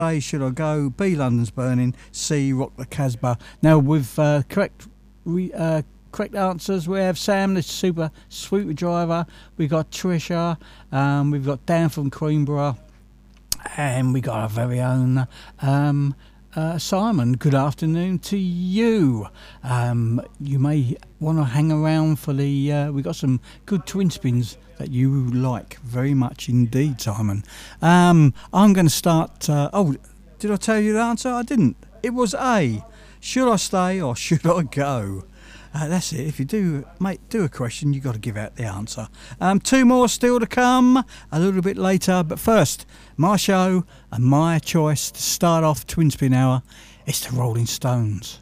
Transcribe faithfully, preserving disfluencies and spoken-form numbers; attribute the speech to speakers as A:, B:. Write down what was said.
A: A, Should I Go? B, London's Burning. C, Rock the Casbah. Now, with uh, correct re, uh, correct answers, we have Sam, the super sweeper driver. We got Trisha. Um, we've got Dan from Queenborough, and we got our very own um, uh, Simon. Good afternoon to you. Um, you may want to hang around for the. Uh, we got some good twin spins that you like very much indeed, Simon. Um, I'm going to start. Uh, oh, did I tell you the answer? I didn't. It was A. Should I stay or should I go? Uh, that's it. If you do, mate, do a question, you got to give out the answer. Um, two more still to come a little bit later. But first, my show and my choice to start off Twin Spin Hour. It's the Rolling Stones.